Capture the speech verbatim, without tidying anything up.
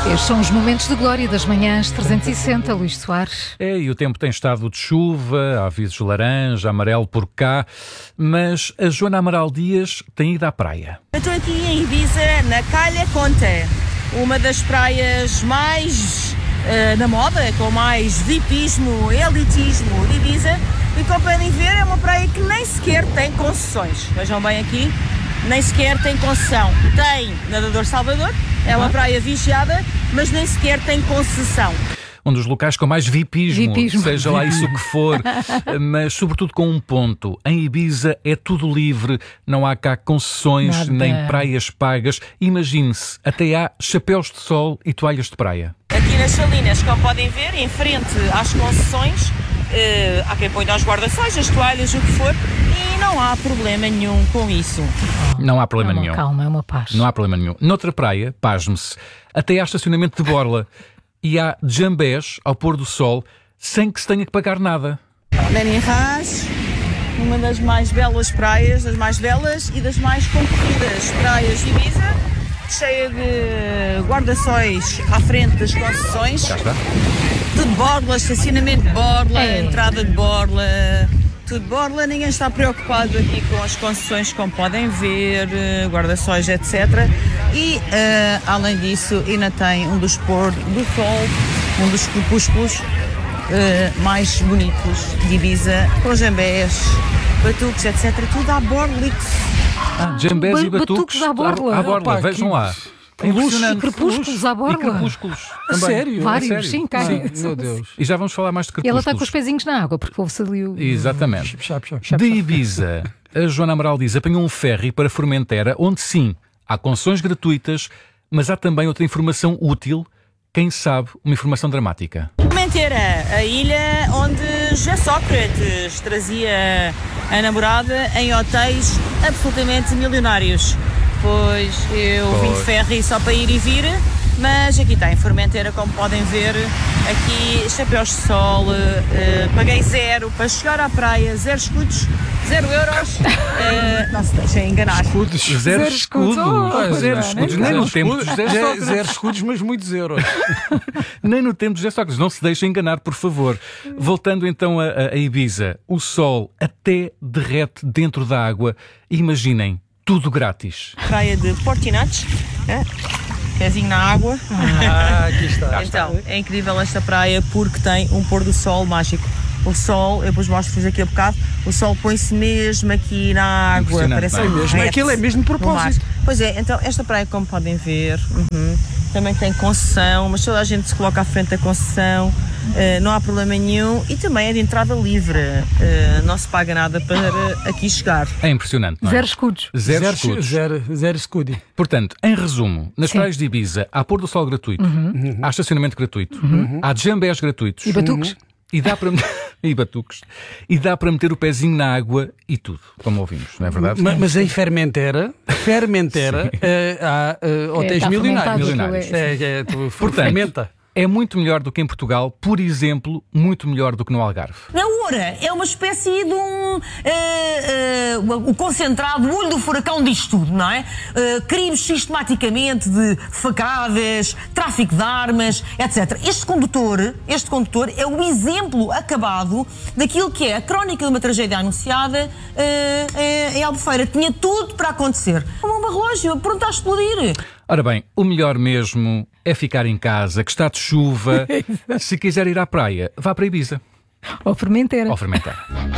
Estes são os momentos de glória das manhãs trezentos e sessenta, Luís Soares. É, e o tempo tem estado de chuva, há avisos laranja, amarelo por cá, mas a Joana Amaral Dias tem ido à praia. Eu estou aqui em Ibiza, na Calha Conte, uma das praias mais uh, na moda, com mais vipismo, elitismo de Ibiza, e como podem ver é uma praia que nem sequer tem concessões. Vejam bem aqui, nem sequer tem concessão. Tem Nadador Salvador, é uma praia vigiada, mas nem sequer tem concessão. Um dos locais com mais vipismo, Vipismo. seja lá isso o que for, mas sobretudo com um ponto. Em Ibiza é tudo livre, não há cá concessões, Nada. nem praias pagas. Imagine-se, até há chapéus de sol e toalhas de praia. Aqui nas salinas, como podem ver, em frente às concessões, Uh, há quem ponha os guarda-sóis, as toalhas, o que for, e não há problema nenhum com isso. Não há problema É uma nenhum. calma, é uma paz. Não há problema nenhum. Noutra praia, pasme-se, até há estacionamento de borla e há jambés ao pôr do sol sem que se tenha que pagar nada. Benicrás, uma das mais belas praias, das mais belas e das mais concorridas praias de Ibiza, cheia de guarda-sóis à frente das concessões. Já está. Tudo borla, estacionamento de borla, É. entrada de borla, tudo borla, ninguém está preocupado aqui com as concessões, como podem ver, guarda-sóis, etcétera. E, uh, além disso, ainda tem um dos pôr do sol, um dos crepúsculos uh, mais bonitos de Ibiza, com jambés, batuques, etcétera. Tudo à borla. Ah, jambés ba- e batuques batuques à borla. À borla, Opa, vejam que- lá. É luxo. impressionante. Crepúsculos à borla. E crepúsculos. A também. sério? Vários, A sério. sim, cá. Sim, meu Deus. E já vamos falar mais de E crepúsculos. ela está com os pezinhos na água, porque houve-se ali o... Exatamente. Chap, chap. De Ibiza, a Joana Amaral diz, apanhou um ferry para Formentera, onde sim, há concessões gratuitas, mas há também outra informação útil, quem sabe, uma informação dramática. Formentera, a ilha onde José Sócrates trazia a namorada em hotéis absolutamente milionários. Pois eu vim de ferry só para ir e vir, mas aqui está, em Formentera, como podem ver, aqui chapéus de sol, uh, paguei zero para chegar à praia, zero escudos, zero euros, uh, não se deixem enganar. Escudos. Zero, Zero escudos. escudos. Oh, zero pois é, escudos. nem Nem no Zero tempo de escudos, José zero- Sócrates. zero escudos, mas muitos euros. Nem no tempo de José Sócrates. Não se deixem enganar, por favor. Voltando então a, a- a Ibiza, o sol até derrete dentro da água. Imaginem, tudo grátis. Praia de Portinats, é? Pezinho na água. Ah, aqui está. Então, é incrível esta praia porque tem um pôr do sol mágico. O sol, eu depois mostro-vos aqui a bocado, o sol põe-se mesmo aqui na água. Impressionante, Parece não é? um Mesmo, derrete aquilo é mesmo de no propósito. mar. Pois é, então esta praia, como podem ver, uhum, também tem concessão, mas toda a gente se coloca à frente da concessão, eh, não há problema nenhum, e também é de entrada livre, eh, não se paga nada para aqui chegar. É impressionante, não é? Zero escudos. Zero, Zero, escudos. zero, zero escudo. Portanto, em resumo, nas Sim. praias de Ibiza há pôr do sol gratuito, há estacionamento gratuito, há jambés gratuitos E batuques. e dá para e batuques e dá para meter o pezinho na água e tudo, como ouvimos, não é verdade? Ma- Mas em Fermentera, Fermentera, eh, há eh, hotéis está milionários. fermentado, Milionários. aquilo É, é, tu Portanto, fermenta. é muito melhor do que em Portugal, por exemplo, muito melhor do que no Algarve. A Oura é uma espécie de um. eh, eh, o concentrado, o olho do furacão disto tudo, não é? Eh, crimes sistematicamente de facadas, tráfico de armas, etcétera. Este condutor, este condutor é o exemplo acabado daquilo que é a crónica de uma tragédia anunciada eh, eh, em Albufeira. Tinha tudo para acontecer. Como um relógio, pronto a explodir. Ora bem, o melhor mesmo é ficar em casa, que está de chuva. Se quiser ir à praia, vá para Ibiza Ou Formentera. ou fermentar.